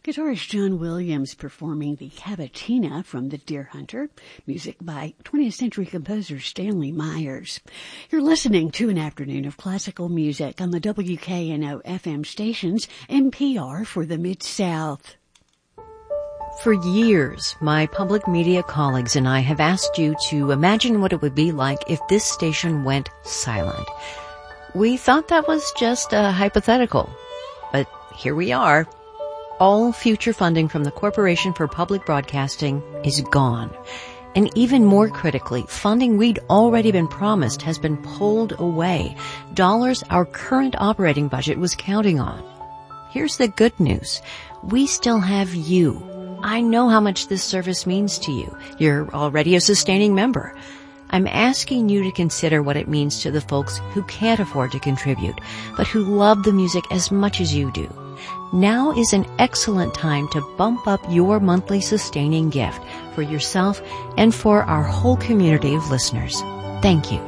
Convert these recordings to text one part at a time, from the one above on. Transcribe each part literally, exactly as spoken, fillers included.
Guitarist John Williams performing the Cavatina from The Deer Hunter, music by twentieth century composer Stanley Myers. You're listening to an afternoon of classical music on the W K N O F M stations, N P R for the Mid-South. For years, my public media colleagues and I have asked you to imagine what it would be like if this station went silent. We thought that was just a hypothetical, but here we are. All future funding from the Corporation for Public Broadcasting is gone. And even more critically, funding we'd already been promised has been pulled away, dollars our current operating budget was counting on. Here's the good news. We still have you. I know how much this service means to you. You're already a sustaining member. I'm asking you to consider what it means to the folks who can't afford to contribute, but who love the music as much as you do. Now is an excellent time to bump up your monthly sustaining gift for yourself and for our whole community of listeners. Thank you.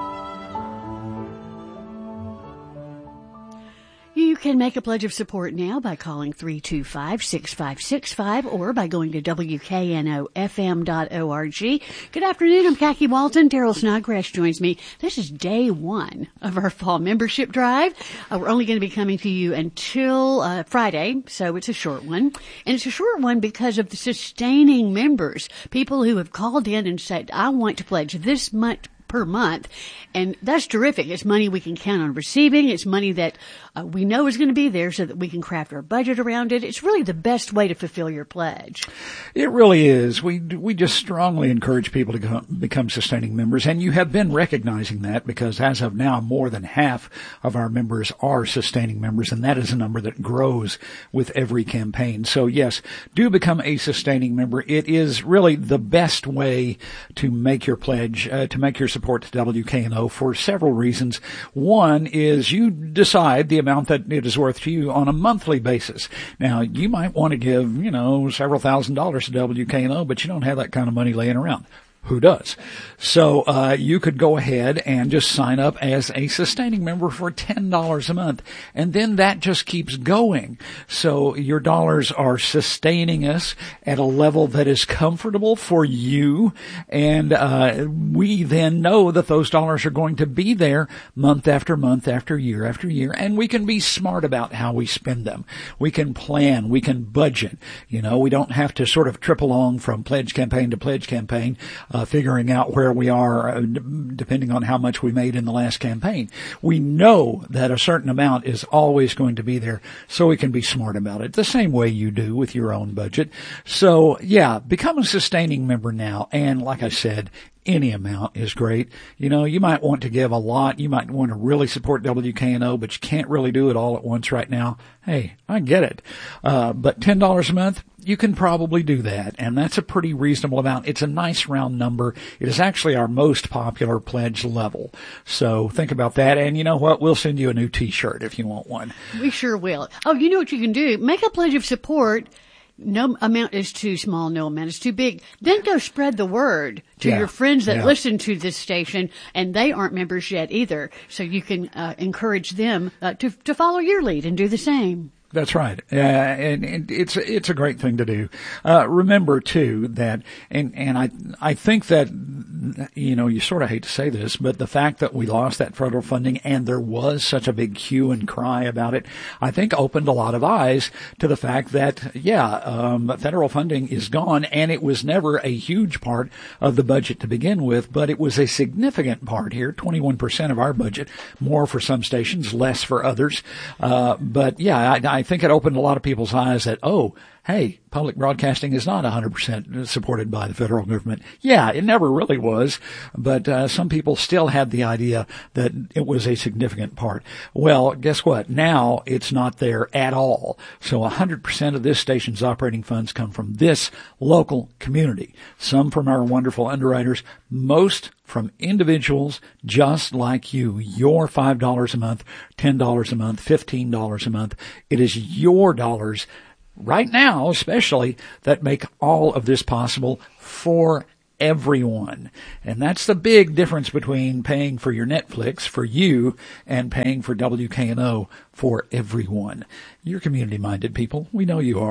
You can make a pledge of support now by calling three two five, six five six five or by going to W K N O F M dot org. Good afternoon. I'm Khaki Walton. Daryl Snodgrass joins me. This is day one of our fall membership drive. Uh, we're only going to be coming to you until uh, Friday, so it's a short one. And it's a short one because of the sustaining members, people who have called in and said, I want to pledge this much per month. And that's terrific. It's money we can count on receiving. It's money that uh, we know is going to be there so that we can craft our budget around it. It's really the best way to fulfill your pledge. It really is. We we just strongly encourage people to go, become sustaining members, and you have been recognizing that because as of now, more than half of our members are sustaining members, and that is a number that grows with every campaign. So yes, do become a sustaining member. It is really the best way to make your pledge, uh, to make your support to W K N O for several reasons. One is you decide the amount that it is worth to you on a monthly basis. Now, you might want to give, you know, several thousand dollars to W K N O, but you don't have that kind of money laying around. Who does? So uh you could go ahead and just sign up as a sustaining member for ten dollars a month, and then that just keeps going. So your dollars are sustaining us at a level that is comfortable for you, and uh we then know that those dollars are going to be there month after month after year after year, and we can be smart about how we spend them. We can plan, we can budget. You know, we don't have to sort of trip along from pledge campaign to pledge campaign, Uh, figuring out where we are uh, d- depending on how much we made in the last campaign. We know that a certain amount is always going to be there, so we can be smart about it, the same way you do with your own budget. So, yeah, become a sustaining member now. And like I said, any amount is great. You know, you might want to give a lot. You might want to really support W K N O, but you can't really do it all at once right now. Hey, I get it. Uh, but ten dollars a month, you can probably do that. And that's a pretty reasonable amount. It's a nice round number. It is actually our most popular pledge level. So think about that. And you know what? We'll send you a new t-shirt if you want one. We sure will. Oh, you know what you can do? Make a pledge of support. No amount is too small, no amount is too big. Then go spread the word to yeah, your friends that yeah. listen to this station, and they aren't members yet either. So you can uh, encourage them uh, to to follow your lead and do the same. That's right. Uh, and, and it's, it's a great thing to do. Uh, remember too that, and, and I, I think that, you know, you sort of hate to say this, but the fact that we lost that federal funding and there was such a big hue and cry about it, I think opened a lot of eyes to the fact that, yeah, um, federal funding is gone, and it was never a huge part of the budget to begin with, but it was a significant part here, twenty-one percent of our budget, more for some stations, less for others. Uh, but yeah, I, I think it opened a lot of people's eyes that, oh, hey, public broadcasting is not one hundred percent supported by the federal government. Yeah, it never really was, but uh, some people still had the idea that it was a significant part. Well, guess what? Now it's not there at all. So one hundred percent of this station's operating funds come from this local community, some from our wonderful underwriters, most from individuals just like you. Your five dollars a month, ten dollars a month, fifteen dollars a month. It is your dollars right now, especially, that make all of this possible for everyone. And that's the big difference between paying for your Netflix for you and paying for W K N O for everyone. You're community-minded people. We know you are.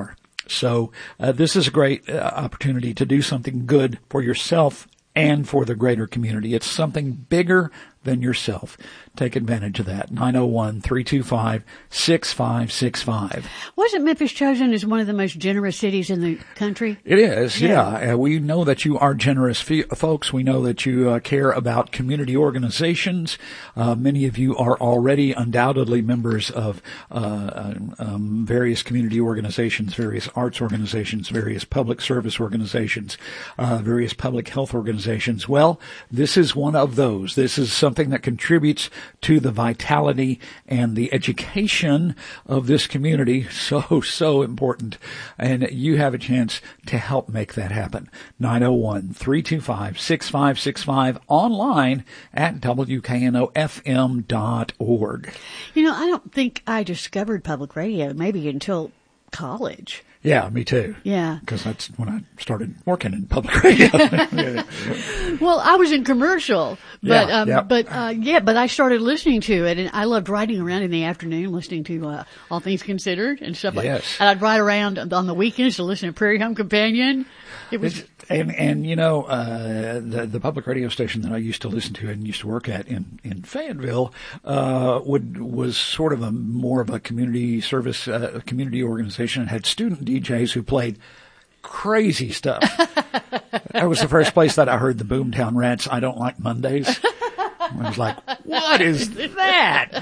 So uh, this is a great uh, opportunity to do something good for yourself and for the greater community. It's something bigger than yourself. Take advantage of that. nine oh one, three two five, six five six five. Wasn't Memphis chosen as one of the most generous cities in the country? It is, yeah. yeah. Uh, we know that you are generous f- folks. We know that you uh, care about community organizations. Uh, many of you are already undoubtedly members of uh, um, various community organizations, various arts organizations, various public service organizations, uh, various public health organizations. Well, this is one of those. This is something that contributes to the vitality and the education of this community. So, so important. And you have a chance to help make that happen. nine oh one, three two five, six five six five, online at W K N O F M dot org. You know, I don't think I discovered public radio maybe until college. Yeah, me too. Yeah. Because that's when I started working in public radio. yeah. Well, I was in commercial, but, yeah, um, yeah. but, uh, yeah, but I started listening to it, and I loved riding around in the afternoon listening to, uh, All Things Considered and stuff like that. Yes. And I'd ride around on the weekends to listen to Prairie Home Companion. It was, It's, and, and, you know, uh, the, the public radio station that I used to listen to and used to work at in, in Fayetteville, uh, would, was sort of a more of a community service, uh, community organization. It had student D Js who played crazy stuff. That was the first place that I heard the Boomtown Rats, I Don't Like Mondays. I was like, what is that?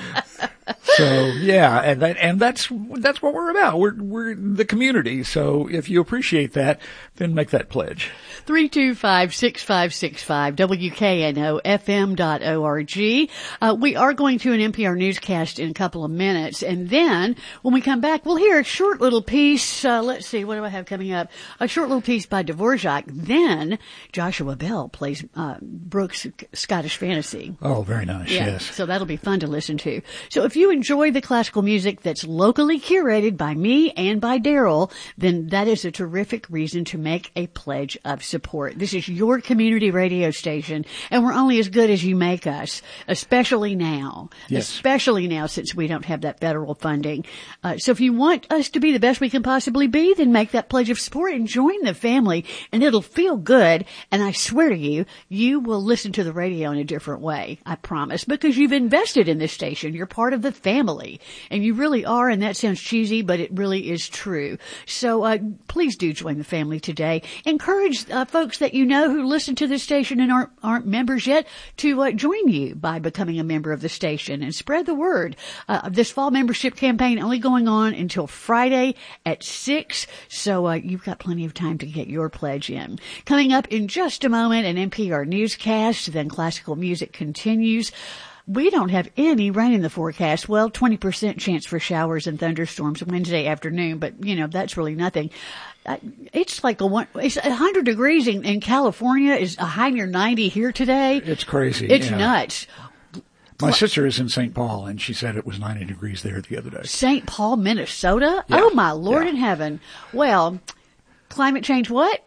So yeah, and that, and that's, that's what we're about. We're, we're the community. So if you appreciate that, then make that pledge. three two five, six five six five, W K N O F M dot org. Uh, we are going to an N P R newscast in a couple of minutes. And then when we come back, we'll hear a short little piece. Uh, let's see, what do I have coming up? A short little piece by Dvorak. Then Joshua Bell plays, uh, Brooks' Scottish Fantasy. Oh, very nice. Yeah, Yes. so that'll be fun to listen to. So if you enjoy the classical music that's locally curated by me and by Daryl, then that is a terrific reason to make a pledge of support. This is your community radio station, and we're only as good as you make us, especially now. Yes. Especially now since we don't have that federal funding. Uh, so if you want us to be the best we can possibly be, then make that pledge of support and join the family, and it'll feel good. And I swear to you, you will listen to the radio in a different way. I promise, because you've invested in this station. You're part of the family, and you really are. And that sounds cheesy, but it really is true. So uh, please do join the family today. Encourage uh, folks that you know who listen to this station and aren't aren't members yet to uh, join you by becoming a member of the station and spread the word. Uh, this fall membership campaign only going on until Friday at six, so uh, you've got plenty of time to get your pledge in. Coming up in just a moment, an N P R newscast, then classical music continues. We don't have any rain in the forecast. Well, twenty percent chance for showers and thunderstorms Wednesday afternoon, but, you know, that's really nothing. Uh, it's like a one, it's one hundred degrees in, in California, is a high near ninety here today. It's crazy. It's yeah. nuts. My sister is in Saint Paul, and she said it was ninety degrees there the other day. Saint Paul, Minnesota? Yeah. Oh, my Lord yeah. in heaven. Well, climate change what?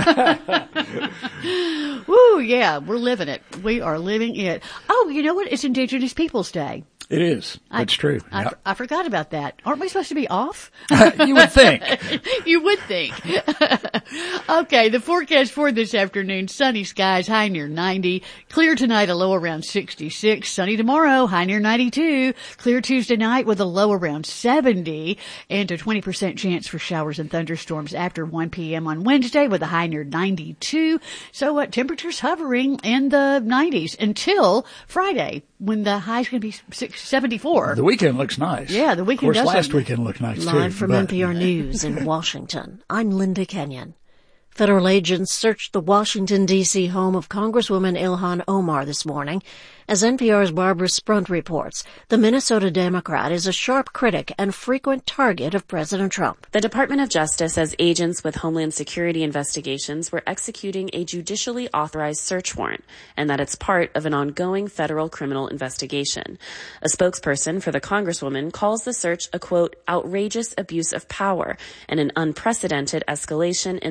Woo, yeah, we're living it. We are living it. Oh, you know what? It's Indigenous Peoples Day. It is. That's I, true. I, Yep. I forgot about that. Aren't we supposed to be off? You would think. You would think. Okay, the forecast for this afternoon, sunny skies, high near ninety. Clear tonight, a low around sixty-six. Sunny tomorrow, high near ninety-two. Clear Tuesday night with a low around seventy. And a twenty percent chance for showers and thunderstorms after one p.m. on Wednesday with a high near ninety-two. So uh, temperatures hovering in the nineties until Friday, when the high's going to be six, seventy-four. The weekend looks nice. Yeah, the weekend Of course, does last look- weekend looked nice, too. Live from but- N P R News in Washington, I'm Linda Kenyon. Federal agents searched the Washington, D C home of Congresswoman Ilhan Omar this morning. As N P R's Barbara Sprunt reports, the Minnesota Democrat is a sharp critic and frequent target of President Trump. The Department of Justice says agents with Homeland Security investigations were executing a judicially authorized search warrant, and that it's part of an ongoing federal criminal investigation. A spokesperson for the Congresswoman calls the search a, quote, outrageous abuse of power and an unprecedented escalation in the weaponization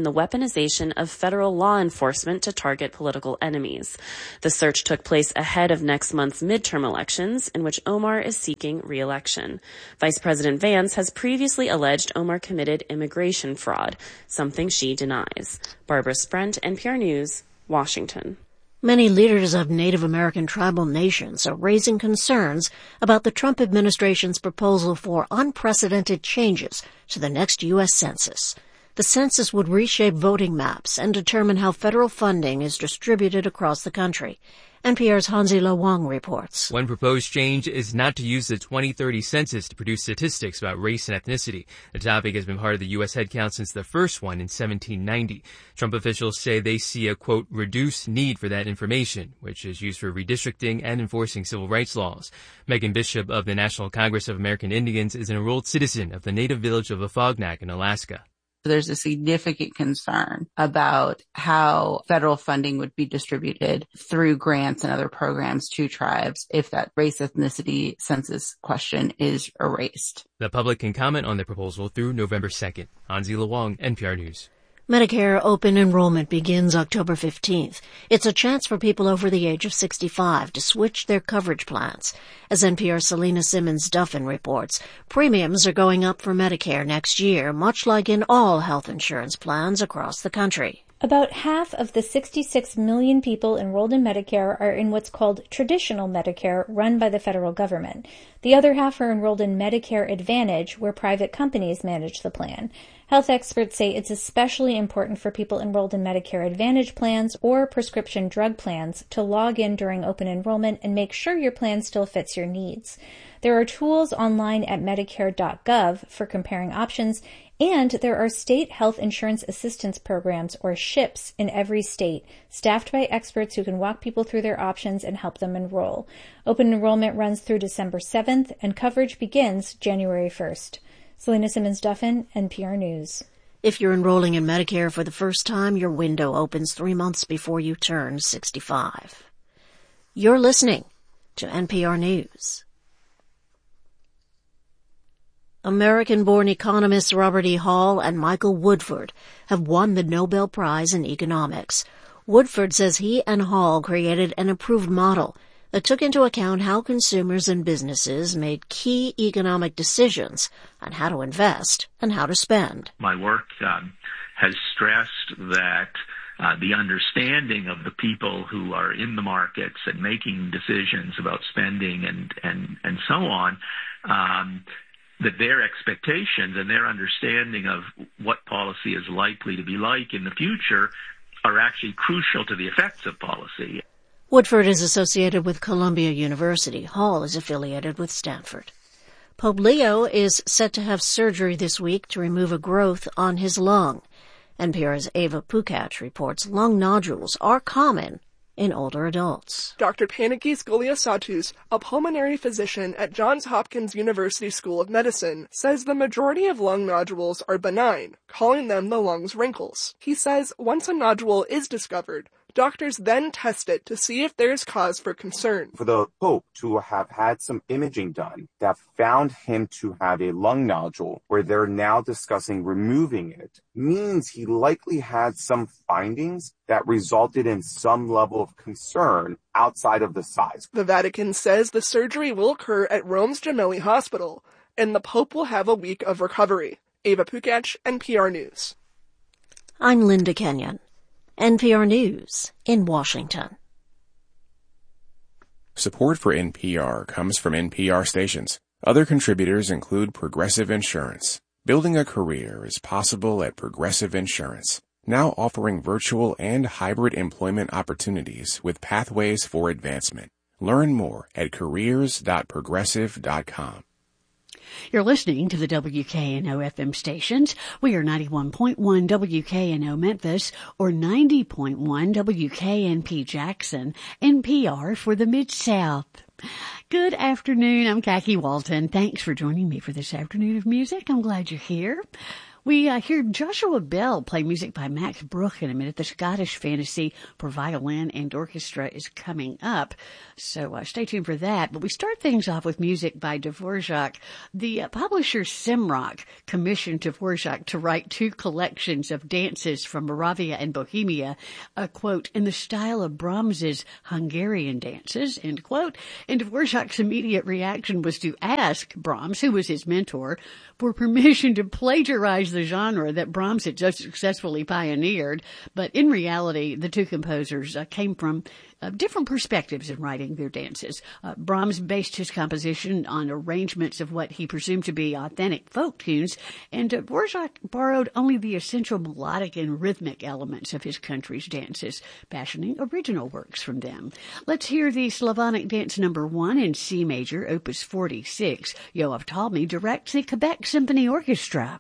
weaponization of federal law enforcement to target political enemies. The search took place ahead of next month's midterm elections, in which Omar is seeking re-election. Vice President Vance has previously alleged Omar committed immigration fraud, something she denies. Barbara Sprent, N P R News, Washington. Many leaders of Native American tribal nations are raising concerns about the Trump administration's proposal for unprecedented changes to the next U S Census. The census would reshape voting maps and determine how federal funding is distributed across the country. N P R's Hansi Lo Wang reports. One proposed change is not to use the twenty thirty census to produce statistics about race and ethnicity. The topic has been part of the U S headcount since the first one in seventeen ninety. Trump officials say they see a, quote, reduced need for that information, which is used for redistricting and enforcing civil rights laws. Megan Bishop of the National Congress of American Indians is an enrolled citizen of the native village of Afognak in Alaska. There's a significant concern about how federal funding would be distributed through grants and other programs to tribes if that race ethnicity census question is erased. The public can comment on the proposal through November second. Hansi Lo Wang, N P R News. Medicare open enrollment begins October fifteenth. It's a chance for people over the age of sixty-five to switch their coverage plans. As N P R's Selena Simmons-Duffin reports, premiums are going up for Medicare next year, much like in all health insurance plans across the country. About half of the sixty-six million people enrolled in Medicare are in what's called traditional Medicare, run by the federal government. The other half are enrolled in Medicare Advantage, where private companies manage the plan. Health experts say it's especially important for people enrolled in Medicare Advantage plans or prescription drug plans to log in during open enrollment and make sure your plan still fits your needs. There are tools online at medicare dot gov for comparing options, and there are state health insurance assistance programs, or SHIPs, in every state, staffed by experts who can walk people through their options and help them enroll. Open enrollment runs through December seventh, and coverage begins January first. Selena Simmons-Duffin, N P R News. If you're enrolling in Medicare for the first time, your window opens three months before you turn sixty-five. You're listening to N P R News. American-born economists Robert E. Hall and Michael Woodford have won the Nobel Prize in Economics. Woodford says he and Hall created an improved model that took into account how consumers and businesses made key economic decisions on how to invest and how to spend. My work um, has stressed that uh, the understanding of the people who are in the markets and making decisions about spending and, and, and so on, um, that their expectations and their understanding of what policy is likely to be like in the future are actually crucial to the effects of policy. Woodford is associated with Columbia University. Hall is affiliated with Stanford. Pope Leo is set to have surgery this week to remove a growth on his lung. N P R's Ava Pukach reports lung nodules are common in older adults. Doctor Panagis Goliasatus, a pulmonary physician at Johns Hopkins University School of Medicine, says the majority of lung nodules are benign, calling them the lung's wrinkles. He says once a nodule is discovered, doctors then test it to see if there is cause for concern. For the Pope to have had some imaging done that found him to have a lung nodule where they're now discussing removing it means he likely had some findings that resulted in some level of concern outside of the size. The Vatican says the surgery will occur at Rome's Gemelli Hospital, and the Pope will have a week of recovery. Ava Pukach, N P R News. I'm Linda Kenyon. N P R News in Washington. Support for N P R comes from N P R stations. Other contributors include Progressive Insurance. Building a career is possible at Progressive Insurance, now offering virtual and hybrid employment opportunities with pathways for advancement. Learn more at careers dot progressive dot com. You're listening to the W K N O F M stations. We are ninety-one point one W K N O Memphis or ninety point one W K N P Jackson, N P R for the Mid-South. Good afternoon. I'm Khaki Walton. Thanks for joining me for this afternoon of music. I'm glad you're here. We uh, hear Joshua Bell play music by Max Bruch in a minute. The Scottish Fantasy for Violin and Orchestra is coming up, so uh, stay tuned for that. But we start things off with music by Dvorak. The uh, publisher Simrock commissioned Dvorak to write two collections of dances from Moravia and Bohemia, uh, quote, in the style of Brahms's Hungarian dances, end quote. And Dvorak's immediate reaction was to ask Brahms, who was his mentor, for permission to plagiarize the genre that Brahms had so successfully pioneered. But in reality, the two composers uh, came from uh, different perspectives in writing their dances. Uh, Brahms based his composition on arrangements of what he presumed to be authentic folk tunes, and uh, Dvorak borrowed only the essential melodic and rhythmic elements of his country's dances, fashioning original works from them. Let's hear the Slavonic Dance Number One in C major, Opus forty-six. Yoav Talmy directs the Quebec Symphony Orchestra.